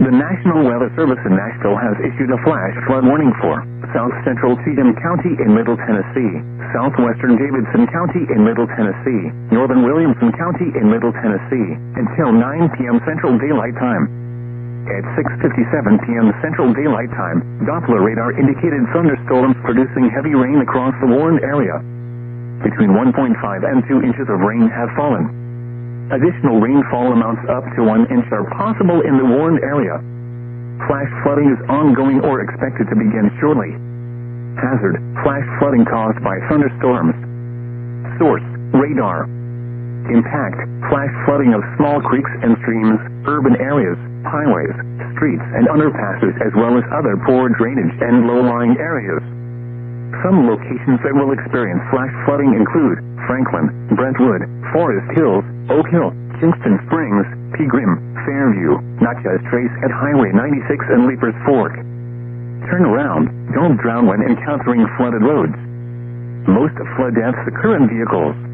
The National Weather Service in Nashville has issued a flash flood warning for south central Cheatham County in Middle Tennessee, southwestern Davidson County in Middle Tennessee, northern Williamson County in Middle Tennessee, until 9 p.m. Central Daylight Time. At 6:57 p.m. Central Daylight Time, Doppler radar indicated thunderstorms producing heavy rain across the warned area. Between 1.5 and 2 inches of rain have fallen. Additional rainfall amounts up to 1 inch are possible in the warned area. Flash flooding is ongoing or expected to begin shortly. Hazard: flash flooding caused by thunderstorms. Source: radar. Impact: flash flooding of small creeks and streams, urban areas, highways, streets and underpasses, as well as other poor drainage and low-lying areas. Some locations that will experience flash flooding include Franklin, Brentwood, Forest Hills, Oak Hill, Kingston Springs, Pegram, Fairview, Natchez Trace at Highway 96 and Leapers Fork. Turn around, don't drown when encountering flooded roads. Most flood deaths occur in vehicles.